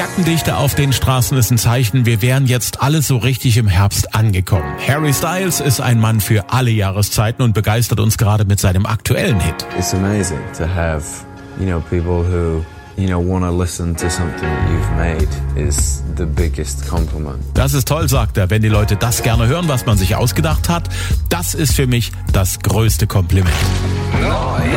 Jackendichte auf den Straßen ist ein Zeichen, wir wären jetzt alle so richtig im Herbst angekommen. Harry Styles ist ein Mann für alle Jahreszeiten und begeistert uns gerade mit seinem aktuellen Hit. It's amazing to have, people who, want to listen to something that you've made is the biggest compliment. Das ist toll, sagt er, wenn die Leute das gerne hören, was man sich ausgedacht hat. Das ist für mich das größte Kompliment.